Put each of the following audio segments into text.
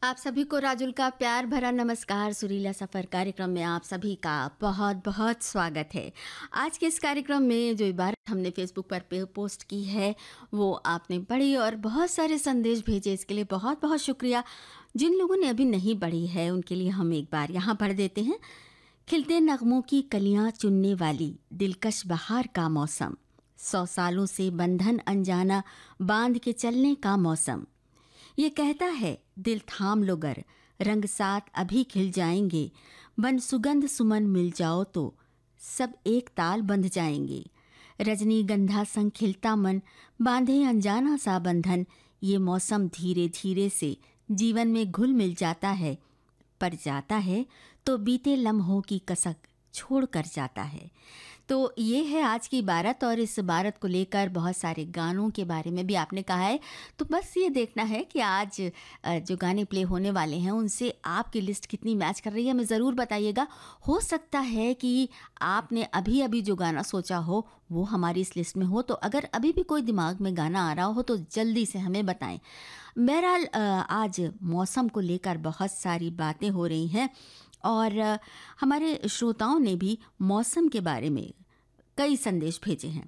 आप सभी को राजुल का प्यार भरा नमस्कार। सुरीला सफ़र कार्यक्रम में आप सभी का बहुत बहुत स्वागत है। आज के इस कार्यक्रम में जो इबारत हमने फेसबुक पर पोस्ट की है वो आपने पढ़ी और बहुत सारे संदेश भेजे, इसके लिए बहुत बहुत शुक्रिया। जिन लोगों ने अभी नहीं पढ़ी है उनके लिए हम एक बार यहाँ पढ़ देते हैं। खिलते नगमों की कलियाँ चुनने वाली दिलकश बहार का मौसम, 100 सालों से बंधन अनजाना बांध के चलने का मौसम। ये कहता है दिल थाम लो गर, रंग साथ अभी खिल जाएंगे, बन सुगंध सुमन मिल जाओ तो सब एक ताल बंध जाएंगे। रजनीगंधा संग खिलता मन, बांधे अनजाना सा बंधन। ये मौसम धीरे धीरे से जीवन में घुल मिल जाता है, पर जाता है तो बीते लम्हों की कसक छोड़ कर जाता है। तो ये है आज की इबारत और इस इबारत को लेकर बहुत सारे गानों के बारे में भी आपने कहा है। तो बस ये देखना है कि आज जो गाने प्ले होने वाले हैं उनसे आपकी लिस्ट कितनी मैच कर रही है, हमें ज़रूर बताइएगा। हो सकता है कि आपने अभी अभी जो गाना सोचा हो वो हमारी इस लिस्ट में हो, तो अगर अभी भी कोई दिमाग में गाना आ रहा हो तो जल्दी से हमें बताएं। बहरहाल आज मौसम को लेकर बहुत सारी बातें हो रही हैं और हमारे श्रोताओं ने भी मौसम के बारे में कई संदेश भेजे हैं।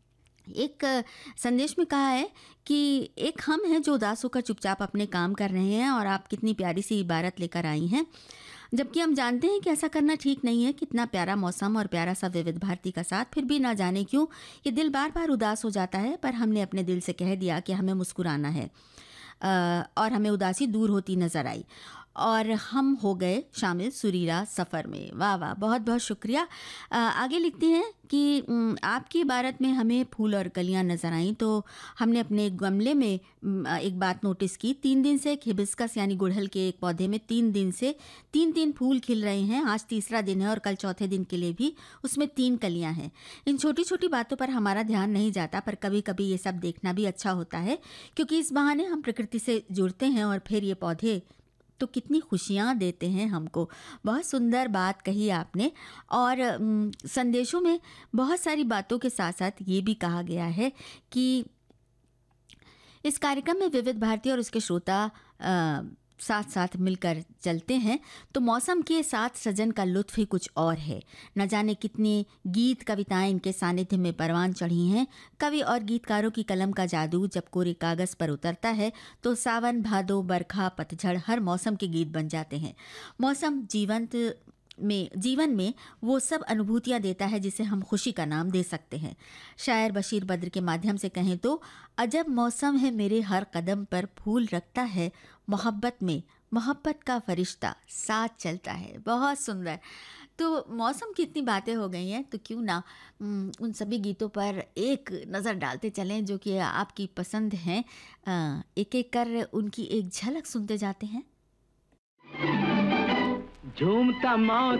एक संदेश में कहा है कि एक हम हैं जो उदास होकर चुपचाप अपने काम कर रहे हैं और आप कितनी प्यारी सी इबारत लेकर आई हैं, जबकि हम जानते हैं कि ऐसा करना ठीक नहीं है। कितना प्यारा मौसम और प्यारा सा विविध भारती का साथ, फिर भी ना जाने क्यों ये दिल बार बार उदास हो जाता है। पर हमने अपने दिल से कह दिया कि हमें मुस्कुराना है और हमें उदासी दूर होती नज़र आई और हम हो गए शामिल सुरीला सफ़र में। वाह वाह, बहुत बहुत शुक्रिया। आगे लिखते हैं कि आपकी इबारत में हमें फूल और कलियां नज़र आईं तो हमने अपने गमले में एक बात नोटिस की। 3 दिन से हिबिस्कस यानी गुड़हल के एक पौधे में 3 दिन से 3 फूल खिल रहे हैं। आज तीसरा दिन है और कल चौथे दिन के लिए भी उसमें 3 कलियां हैं। इन छोटी छोटी बातों पर हमारा ध्यान नहीं जाता, पर कभी कभी ये सब देखना भी अच्छा होता है, क्योंकि इस बहाने हम प्रकृति से जुड़ते हैं और फिर ये पौधे तो कितनी खुशियाँ देते हैं हमको। बहुत सुंदर बात कही आपने। और संदेशों में बहुत सारी बातों के साथ साथ ये भी कहा गया है कि इस कार्यक्रम में विविध भारती और उसके श्रोता साथ साथ मिलकर चलते हैं तो मौसम के साथ सजन का लुत्फ ही कुछ और है। न जाने कितने गीत कविताएं इनके सानिध्य में परवान चढ़ी हैं। कवि और गीतकारों की कलम का जादू जब कोरे कागज़ पर उतरता है तो सावन, भादो, बरखा, पतझड़ हर मौसम के गीत बन जाते हैं। मौसम जीवन में वो सब अनुभूतियाँ देता है जिसे हम खुशी का नाम दे सकते हैं। शायर बशीर बद्र के माध्यम से कहें तो अजब मौसम है मेरे हर कदम पर फूल रखता है, मोहब्बत में मोहब्बत का फरिश्ता साथ चलता है। बहुत सुंदर। तो मौसम की इतनी बातें हो गई हैं तो क्यों ना उन सभी गीतों पर एक नज़र डालते चलें जो कि आपकी पसंद हैं। एक एक कर उनकी एक झलक सुनते जाते हैं। झूमता मौत